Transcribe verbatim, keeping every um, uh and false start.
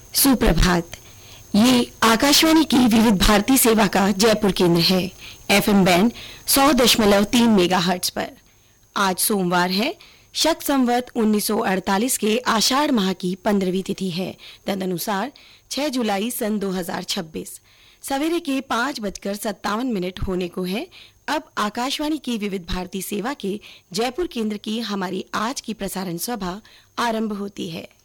सुप्रभात। ये आकाशवाणी की विविध भारती सेवा का जयपुर केंद्र है। एफएम बैंड सौ दशमलव तीन मेगाहर्ट्ज पर। आज सोमवार है, शक संवत उन्नीस सौ अड़तालीस के आषाढ़ माह की पंद्रहवीं तिथि है। तदनुसार छह जुलाई सन दो हजार छब्बीस सवेरे के पाँच बजकर सत्तावन मिनट होने को है। अब आकाशवाणी की विविध भारती सेवा के जयपुर केंद्र की हमारी आज की प्रसारण सभा आरंभ होती है।